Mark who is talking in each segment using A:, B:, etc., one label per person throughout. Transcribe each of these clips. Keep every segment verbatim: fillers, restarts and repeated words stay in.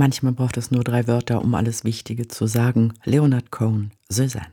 A: Manchmal braucht es nur drei Wörter, um alles Wichtige zu sagen. Leonard Cohen, Cézanne.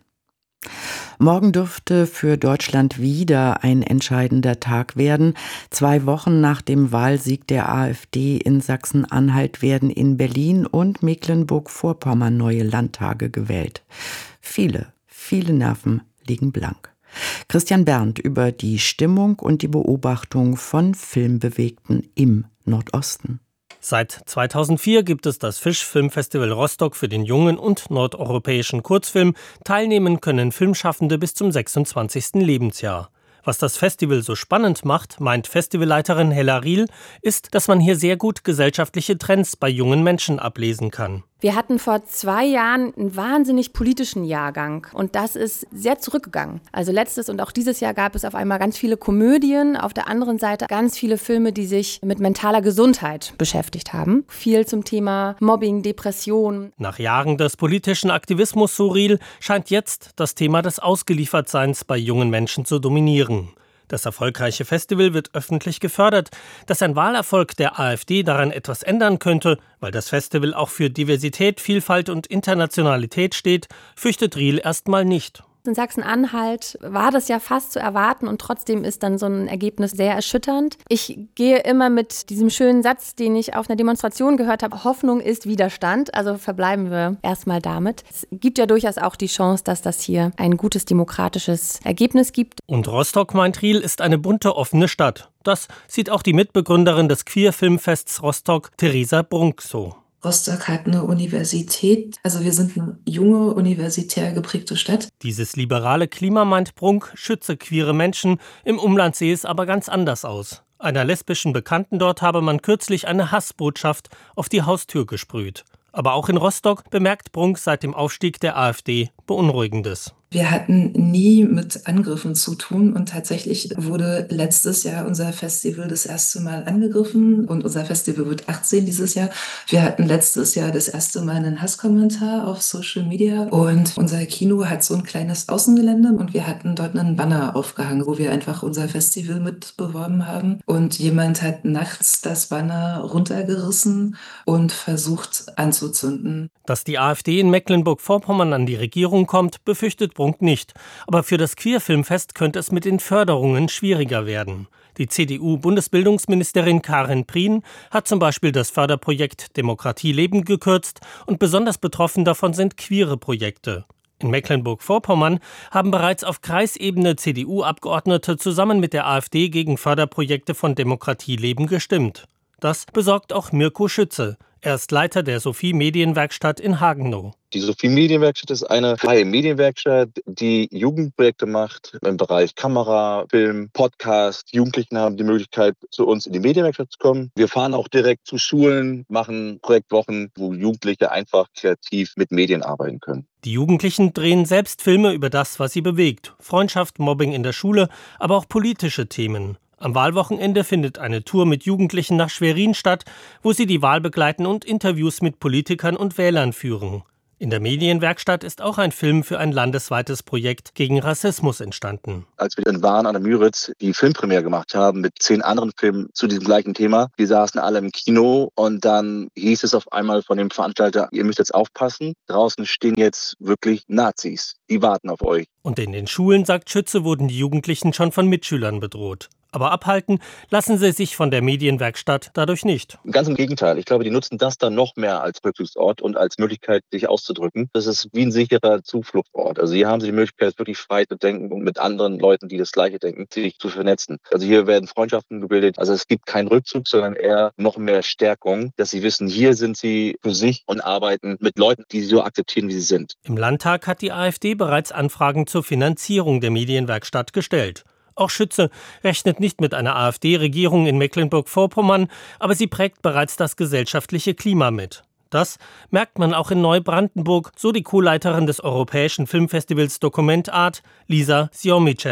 A: Morgen dürfte für Deutschland wieder ein entscheidender Tag werden. Zwei Wochen nach dem Wahlsieg der AfD in Sachsen-Anhalt werden in Berlin und Mecklenburg-Vorpommern neue Landtage gewählt. Viele, viele Nerven liegen blank. Christian Berndt über die Stimmung und die Beobachtung von Filmbewegten im Nordosten.
B: Seit zweitausendvier gibt es das Fisch-Filmfestival Rostock für den jungen und nordeuropäischen Kurzfilm. Teilnehmen können Filmschaffende bis zum sechsundzwanzigsten Lebensjahr. Was das Festival so spannend macht, meint Festivalleiterin Hella Riel, ist, dass man hier sehr gut gesellschaftliche Trends bei jungen Menschen ablesen kann.
C: Wir hatten vor zwei Jahren einen wahnsinnig politischen Jahrgang und das ist sehr zurückgegangen. Also letztes und auch dieses Jahr gab es auf einmal ganz viele Komödien, auf der anderen Seite ganz viele Filme, die sich mit mentaler Gesundheit beschäftigt haben. Viel zum Thema Mobbing, Depression.
B: Nach Jahren des politischen Aktivismus, so Riel, scheint jetzt das Thema des Ausgeliefertseins bei jungen Menschen zu dominieren. Das erfolgreiche Festival wird öffentlich gefördert. Dass ein Wahlerfolg der AfD daran etwas ändern könnte, weil das Festival auch für Diversität, Vielfalt und Internationalität steht, fürchtet Riel erstmal nicht.
C: In Sachsen-Anhalt war das ja fast zu erwarten und trotzdem ist dann so ein Ergebnis sehr erschütternd. Ich gehe immer mit diesem schönen Satz, den ich auf einer Demonstration gehört habe, Hoffnung ist Widerstand, also verbleiben wir erstmal damit. Es gibt ja durchaus auch die Chance, dass das hier ein gutes demokratisches Ergebnis gibt.
B: Und Rostock, meint Riel, ist eine bunte, offene Stadt. Das sieht auch die Mitbegründerin des Queer-Filmfests Rostock, Theresa Brunk, so.
D: Rostock hat eine Universität, also wir sind eine junge, universitär geprägte Stadt.
B: Dieses liberale Klima, meint Brunk, schütze queere Menschen. Im Umland sehe es aber ganz anders aus. Einer lesbischen Bekannten dort habe man kürzlich eine Hassbotschaft auf die Haustür gesprüht. Aber auch in Rostock bemerkt Brunk seit dem Aufstieg der AfD Beunruhigendes.
D: Wir hatten nie mit Angriffen zu tun und tatsächlich wurde letztes Jahr unser Festival das erste Mal angegriffen und unser Festival wird achtzehn dieses Jahr. Wir hatten letztes Jahr das erste Mal einen Hasskommentar auf Social Media und unser Kino hat so ein kleines Außengelände und wir hatten dort einen Banner aufgehangen, wo wir einfach unser Festival mit beworben haben und jemand hat nachts das Banner runtergerissen und versucht anzuzünden.
B: Dass die AfD in Mecklenburg-Vorpommern an die Regierung kommt, befürchtet Brunk nicht. Aber für das Queer-Filmfest könnte es mit den Förderungen schwieriger werden. Die C D U-Bundesbildungsministerin Karin Prien hat zum Beispiel das Förderprojekt Demokratie leben gekürzt und besonders betroffen davon sind queere Projekte. In Mecklenburg-Vorpommern haben bereits auf Kreisebene C D U-Abgeordnete zusammen mit der AfD gegen Förderprojekte von Demokratie leben gestimmt. Das besorgt auch Mirko Schütze. Er ist Leiter der Sophie Medienwerkstatt in Hagenow.
E: Die Sophie Medienwerkstatt ist eine freie Medienwerkstatt, die Jugendprojekte macht im Bereich Kamera, Film, Podcast. Jugendlichen haben die Möglichkeit, zu uns in die Medienwerkstatt zu kommen. Wir fahren auch direkt zu Schulen, machen Projektwochen, wo Jugendliche einfach kreativ mit Medien arbeiten können.
B: Die Jugendlichen drehen selbst Filme über das, was sie bewegt. Freundschaft, Mobbing in der Schule, aber auch politische Themen. Am Wahlwochenende findet eine Tour mit Jugendlichen nach Schwerin statt, wo sie die Wahl begleiten und Interviews mit Politikern und Wählern führen. In der Medienwerkstatt ist auch ein Film für ein landesweites Projekt gegen Rassismus entstanden.
E: Als wir in Waren an der Müritz die Filmpremiere gemacht haben mit zehn anderen Filmen zu diesem gleichen Thema, wir saßen alle im Kino und dann hieß es auf einmal von dem Veranstalter, ihr müsst jetzt aufpassen, draußen stehen jetzt wirklich Nazis, die warten auf euch.
B: Und in den Schulen, sagt Schütze, wurden die Jugendlichen schon von Mitschülern bedroht. Aber abhalten lassen sie sich von der Medienwerkstatt dadurch nicht.
E: Ganz im Gegenteil. Ich glaube, die nutzen das dann noch mehr als Rückzugsort und als Möglichkeit, sich auszudrücken. Das ist wie ein sicherer Zufluchtsort. Also hier haben sie die Möglichkeit, wirklich frei zu denken und mit anderen Leuten, die das Gleiche denken, sich zu vernetzen. Also hier werden Freundschaften gebildet. Also es gibt keinen Rückzug, sondern eher noch mehr Stärkung, dass sie wissen, hier sind sie für sich und arbeiten mit Leuten, die sie so akzeptieren, wie sie sind.
B: Im Landtag hat die AfD bereits Anfragen zur Finanzierung der Medienwerkstatt gestellt. Auch Schütze rechnet nicht mit einer AfD-Regierung in Mecklenburg-Vorpommern, aber sie prägt bereits das gesellschaftliche Klima mit. Das merkt man auch in Neubrandenburg, so die Co-Leiterin des Europäischen Filmfestivals Dokument Art, Lisa Siomicheva.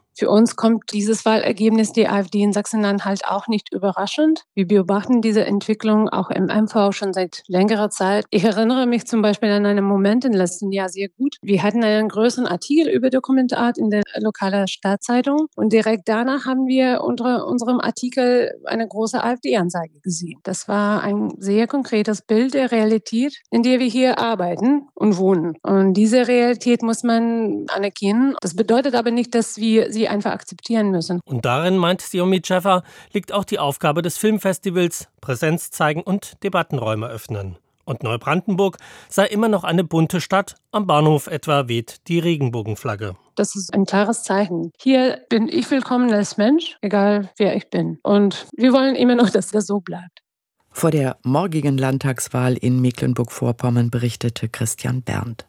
F: Für uns kommt dieses Wahlergebnis der AfD in Sachsen-Anhalt auch nicht überraschend. Wir beobachten diese Entwicklung auch im M V schon seit längerer Zeit. Ich erinnere mich zum Beispiel an einen Moment im letzten Jahr sehr gut. Wir hatten einen größeren Artikel über Dokumentart in der lokalen Stadtzeitung und direkt danach haben wir unter unserem Artikel eine große AfD-Ansage gesehen. Das war ein sehr konkretes Bild der Realität, in der wir hier arbeiten und wohnen. Und diese Realität muss man anerkennen. Das bedeutet aber nicht, dass wir sie einfach akzeptieren müssen.
B: Und darin, meint Siomi Schäffer, liegt auch die Aufgabe des Filmfestivals: Präsenz zeigen und Debattenräume öffnen. Und Neubrandenburg sei immer noch eine bunte Stadt. Am Bahnhof etwa weht die Regenbogenflagge.
F: Das ist ein klares Zeichen. Hier bin ich willkommen als Mensch, egal wer ich bin. Und wir wollen immer noch, dass das so bleibt.
A: Vor der morgigen Landtagswahl in Mecklenburg-Vorpommern berichtete Christian Berndt.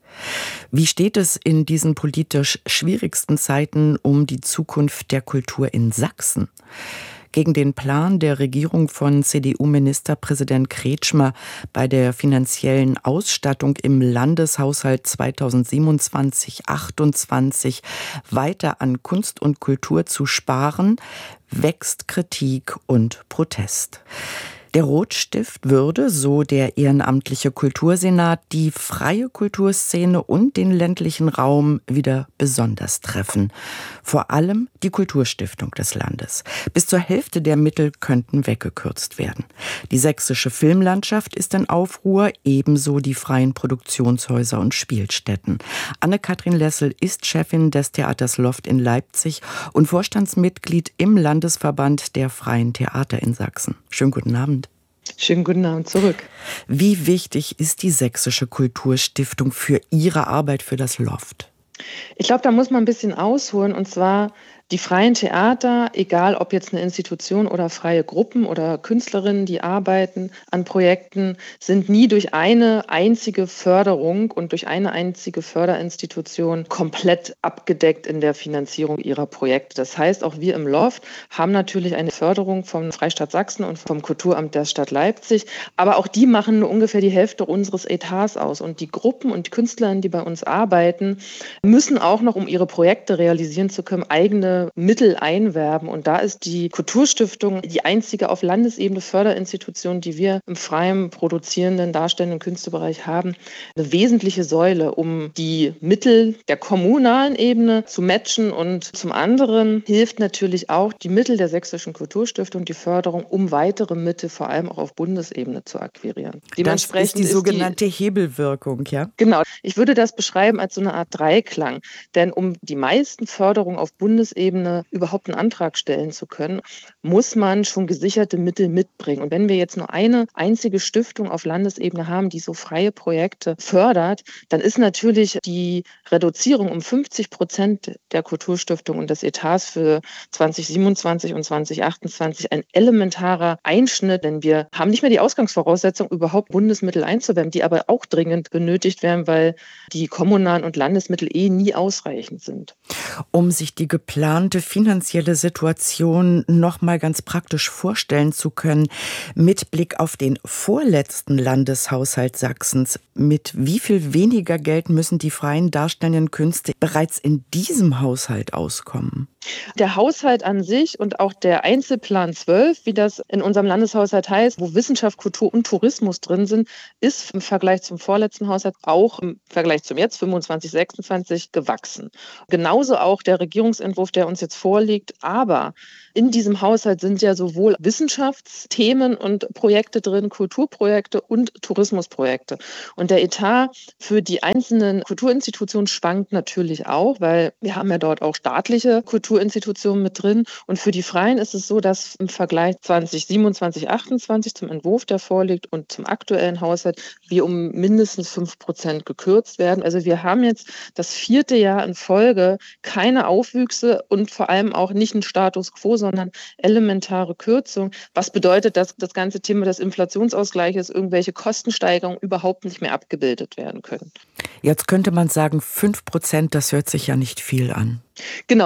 A: Wie steht es in diesen politisch schwierigsten Zeiten um die Zukunft der Kultur in Sachsen? Gegen den Plan der Regierung von C D U-Ministerpräsident Kretschmer, bei der finanziellen Ausstattung im Landeshaushalt zweitausendsiebenundzwanzig achtundzwanzig weiter an Kunst und Kultur zu sparen, wächst Kritik und Protest. Der Rotstift würde, so der ehrenamtliche Kultursenat, die freie Kulturszene und den ländlichen Raum wieder besonders treffen. Vor allem die Kulturstiftung des Landes. Bis zur Hälfte der Mittel könnten weggekürzt werden. Die sächsische Filmlandschaft ist in Aufruhr, ebenso die freien Produktionshäuser und Spielstätten. Anne-Kathrin Lessel ist Chefin des Theaters Loft in Leipzig und Vorstandsmitglied im Landesverband der Freien Theater in Sachsen. Schönen guten Abend.
G: Schönen guten Abend zurück.
A: Wie wichtig ist die Sächsische Kulturstiftung für Ihre Arbeit für das Loft?
G: Ich glaube, da muss man ein bisschen ausholen, und zwar die freien Theater, egal ob jetzt eine Institution oder freie Gruppen oder Künstlerinnen, die arbeiten an Projekten, sind nie durch eine einzige Förderung und durch eine einzige Förderinstitution komplett abgedeckt in der Finanzierung ihrer Projekte. Das heißt, auch wir im Loft haben natürlich eine Förderung vom Freistaat Sachsen und vom Kulturamt der Stadt Leipzig, aber auch die machen nur ungefähr die Hälfte unseres Etats aus. Und die Gruppen und die Künstlerinnen, die bei uns arbeiten, müssen auch noch, um ihre Projekte realisieren zu können, eigene Mittel einwerben. Und da ist die Kulturstiftung die einzige auf Landesebene Förderinstitution, die wir im freien, produzierenden, darstellenden Künstlerbereich haben, eine wesentliche Säule, um die Mittel der kommunalen Ebene zu matchen. Und zum anderen hilft natürlich auch die Mittel der Sächsischen Kulturstiftung, die Förderung, um weitere Mittel vor allem auch auf Bundesebene zu akquirieren.
A: Das ist die sogenannte ist die, Hebelwirkung, ja?
G: Genau. Ich würde das beschreiben als so eine Art Dreiklang. Denn um die meisten Förderungen auf Bundesebene überhaupt einen Antrag stellen zu können, muss man schon gesicherte Mittel mitbringen. Und wenn wir jetzt nur eine einzige Stiftung auf Landesebene haben, die so freie Projekte fördert, dann ist natürlich die Reduzierung um fünfzig Prozent der Kulturstiftung und des Etats für zwanzig siebenundzwanzig und zwanzig achtundzwanzig ein elementarer Einschnitt, denn wir haben nicht mehr die Ausgangsvoraussetzung, überhaupt Bundesmittel einzuwenden, die aber auch dringend benötigt werden, weil die kommunalen und Landesmittel eh nie ausreichend sind.
A: Um sich die geplante finanzielle Situation noch mal ganz praktisch vorstellen zu können, mit Blick auf den vorletzten Landeshaushalt Sachsens, mit wie viel weniger Geld müssen die freien darstellenden Künste bereits in diesem Haushalt auskommen?
G: Der Haushalt an sich und auch der Einzelplan zwölf, wie das in unserem Landeshaushalt heißt, wo Wissenschaft, Kultur und Tourismus drin sind, ist im Vergleich zum vorletzten Haushalt auch im Vergleich zum jetzt fünfundzwanzig sechsundzwanzig gewachsen. Genauso auch der Regierungsentwurf, der uns jetzt vorliegt. Aber in diesem Haushalt sind ja sowohl Wissenschaftsthemen und Projekte drin, Kulturprojekte und Tourismusprojekte. Und der Etat für die einzelnen Kulturinstitutionen schwankt natürlich auch, weil wir haben ja dort auch staatliche Kulturinstitutionen mit drin. Und für die Freien ist es so, dass im Vergleich zwanzig siebenundzwanzig achtundzwanzig zum Entwurf, der vorliegt, und zum aktuellen Haushalt wir um mindestens fünf Prozent gekürzt werden. Also wir haben jetzt das vierte Jahr in Folge keine Aufwüchse und vor allem auch nicht einen Status quo, sondern elementare Kürzung. Was bedeutet, dass das ganze Thema des Inflationsausgleiches, irgendwelche Kostensteigerungen überhaupt nicht mehr abgebildet werden können.
A: Jetzt könnte man sagen, fünf Prozent, das hört sich ja nicht viel an.
G: Genau, fünf Prozent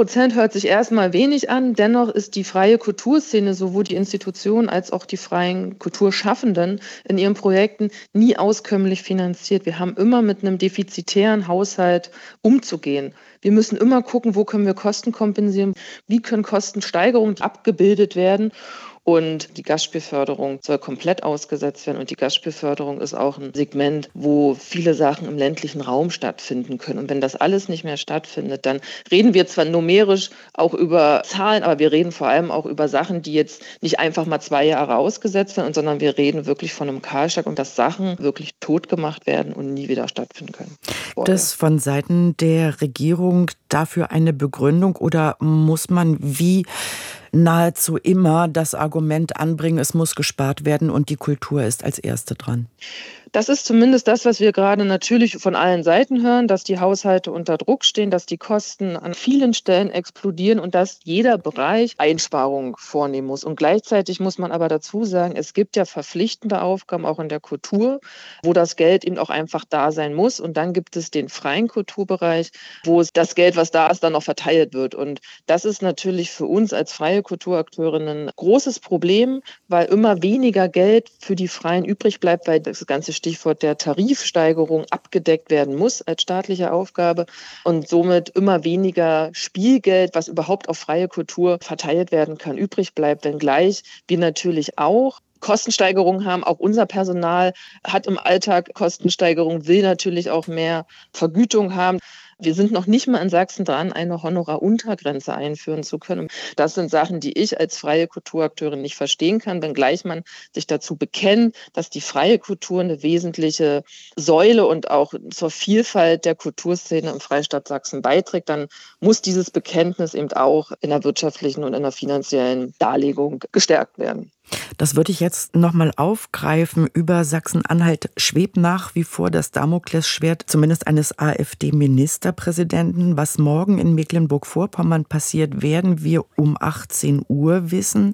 G: Prozent hört sich erstmal wenig an. Dennoch ist die freie Kulturszene, sowohl die Institutionen als auch die freien Kulturschaffenden in ihren Projekten nie auskömmlich finanziert. Wir haben immer mit einem defizitären Haushalt umzugehen. Wir müssen immer gucken, wo können wir Kosten kompensieren, wie können Kostensteigerungen abgebildet werden. Und die Gastspielförderung soll komplett ausgesetzt werden. Und die Gastspielförderung ist auch ein Segment, wo viele Sachen im ländlichen Raum stattfinden können. Und wenn das alles nicht mehr stattfindet, dann reden wir zwar numerisch auch über Zahlen, aber wir reden vor allem auch über Sachen, die jetzt nicht einfach mal zwei Jahre ausgesetzt werden, sondern wir reden wirklich von einem Kahlschlag und dass Sachen wirklich totgemacht werden und nie wieder stattfinden können.
A: Vorher. Das von Seiten der Regierung dafür eine Begründung oder muss man wie nahezu immer das Argument anbringen, es muss gespart werden und die Kultur ist als Erste dran?
G: Das ist zumindest das, was wir gerade natürlich von allen Seiten hören, dass die Haushalte unter Druck stehen, dass die Kosten an vielen Stellen explodieren und dass jeder Bereich Einsparungen vornehmen muss. Und gleichzeitig muss man aber dazu sagen, es gibt ja verpflichtende Aufgaben auch in der Kultur, wo das Geld eben auch einfach da sein muss. Und dann gibt es den freien Kulturbereich, wo das Geld, was da ist, dann noch verteilt wird. Und das ist natürlich für uns als freie Kulturakteurinnen ein großes Problem, weil immer weniger Geld für die Freien übrig bleibt, weil das ganze Stichwort der Tarifsteigerung abgedeckt werden muss als staatliche Aufgabe und somit immer weniger Spielgeld, was überhaupt auf freie Kultur verteilt werden kann, übrig bleibt. Wenngleich wir natürlich auch Kostensteigerungen haben. Auch unser Personal hat im Alltag Kostensteigerungen, will natürlich auch mehr Vergütung haben. Wir sind noch nicht mal in Sachsen dran, eine Honoraruntergrenze einführen zu können. Das sind Sachen, die ich als freie Kulturakteurin nicht verstehen kann, wenngleich man sich dazu bekennt, dass die freie Kultur eine wesentliche Säule und auch zur Vielfalt der Kulturszene im Freistaat Sachsen beiträgt. Dann muss dieses Bekenntnis eben auch in der wirtschaftlichen und in der finanziellen Darlegung gestärkt werden.
A: Das würde ich jetzt nochmal aufgreifen. Über Sachsen-Anhalt schwebt nach wie vor das Damoklesschwert zumindest eines AfD-Ministerpräsidenten. Was morgen in Mecklenburg-Vorpommern passiert, werden wir um achtzehn Uhr wissen.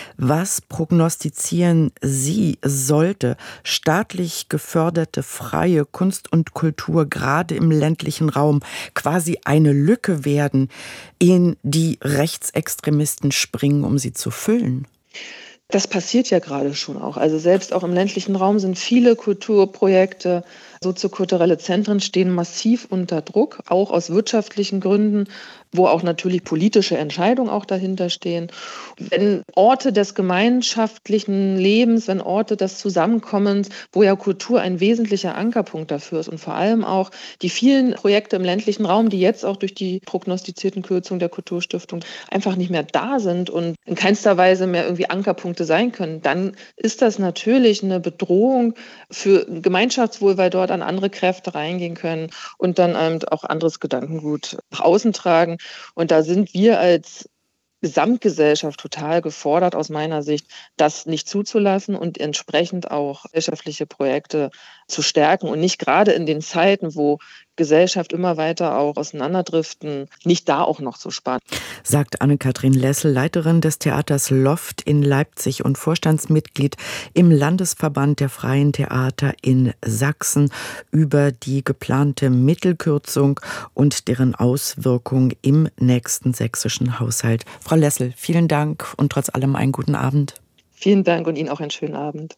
A: Was prognostizieren Sie, sollte staatlich geförderte freie Kunst und Kultur gerade im ländlichen Raum quasi eine Lücke werden, in die Rechtsextremisten springen, um sie zu füllen?
G: Das passiert ja gerade schon auch. Also selbst auch im ländlichen Raum sind viele Kulturprojekte, soziokulturelle Zentren stehen massiv unter Druck, auch aus wirtschaftlichen Gründen, wo auch natürlich politische Entscheidungen auch dahinter stehen. Wenn Orte des gemeinschaftlichen Lebens, wenn Orte des Zusammenkommens, wo ja Kultur ein wesentlicher Ankerpunkt dafür ist und vor allem auch die vielen Projekte im ländlichen Raum, die jetzt auch durch die prognostizierten Kürzungen der Kulturstiftung einfach nicht mehr da sind und in keinster Weise mehr irgendwie Ankerpunkte sein können, dann ist das natürlich eine Bedrohung für Gemeinschaftswohl, weil dort an andere Kräfte reingehen können und dann eben auch anderes Gedankengut nach außen tragen. Und da sind wir als Gesamtgesellschaft total gefordert, aus meiner Sicht, das nicht zuzulassen und entsprechend auch gesellschaftliche Projekte zu stärken und nicht gerade in den Zeiten, wo Gesellschaft immer weiter auch auseinanderdriften, nicht da auch noch zu sparen.
A: Sagt Anne-Kathrin Lessel, Leiterin des Theaters Loft in Leipzig und Vorstandsmitglied im Landesverband der Freien Theater in Sachsen, über die geplante Mittelkürzung und deren Auswirkung im nächsten sächsischen Haushalt. Frau Lessel, vielen Dank und trotz allem einen guten Abend.
G: Vielen Dank und Ihnen auch einen schönen Abend.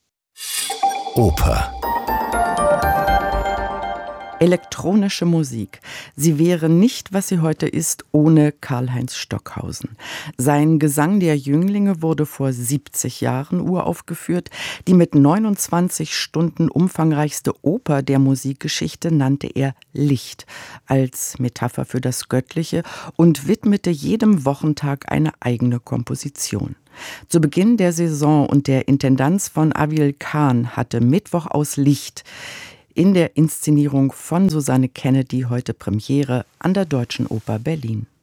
H: Oper.
A: Elektronische Musik. Sie wäre nicht, was sie heute ist, ohne Karlheinz Stockhausen. Sein Gesang der Jünglinge wurde vor siebzig Jahren uraufgeführt. Die mit neunundzwanzig Stunden umfangreichste Oper der Musikgeschichte nannte er Licht als Metapher für das Göttliche und widmete jedem Wochentag eine eigene Komposition. Zu Beginn der Saison und der Intendanz von Aviel Kahn hatte Mittwoch aus Licht in der Inszenierung von Susanne Kennedy heute Premiere an der Deutschen Oper Berlin.